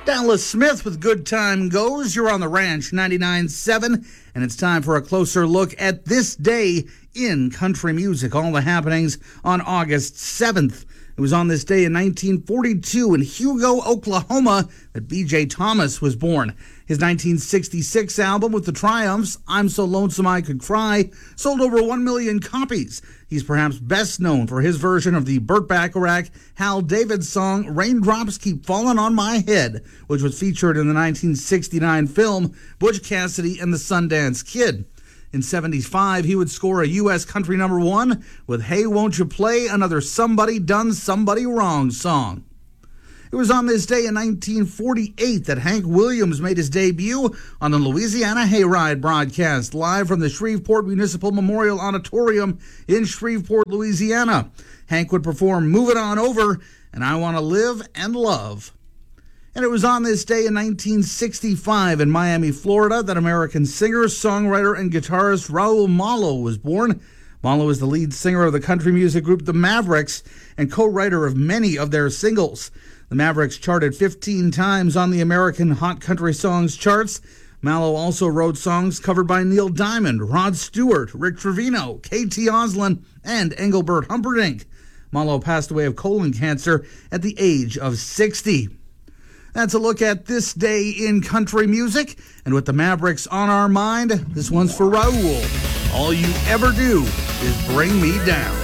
Dallas Smith with Good Time Goes. You're on the Ranch 99.7, and it's time for a closer look at this day in country music. All the happenings on August 7th. It was on this day in 1942 in Hugo, Oklahoma, that B.J. Thomas was born. His 1966 album with the Triumphs, I'm So Lonesome I Could Cry, sold over 1 million copies. He's perhaps best known for his version of the Burt Bacharach, Hal David song, Raindrops Keep Falling on My Head, which was featured in the 1969 film Butch Cassidy and the Sundance Kid. In 75, he would score a U.S. country number one with Hey Won't You Play Another Somebody Done Somebody Wrong song. It was on this day in 1948 that Hank Williams made his debut on the Louisiana Hayride broadcast, live from the Shreveport Municipal Memorial Auditorium in Shreveport, Louisiana. Hank would perform Move It On Over and I Want to Live and Love. And it was on this day in 1965 in Miami, Florida, that American singer, songwriter, and guitarist Raul Malo was born. Malo is the lead singer of the country music group The Mavericks and co-writer of many of their singles. The Mavericks charted 15 times on the American Hot Country Songs charts. Malo also wrote songs covered by Neil Diamond, Rod Stewart, Rick Trevino, K.T. Oslin, and Engelbert Humperdinck. Malo passed away of colon cancer at the age of 60. That's a look at this day in country music. And with the Mavericks on our mind, this one's for Raul. All You Ever Do Is Bring Me Down.